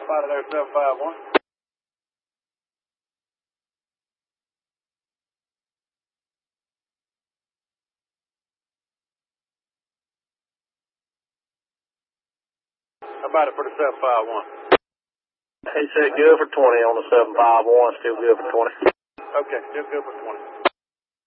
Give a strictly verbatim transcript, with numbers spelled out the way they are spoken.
Spotted there, seven five one. How about it for the seven five one? He said good for twenty on the seven five one, still good for twenty. Okay, still good for twenty.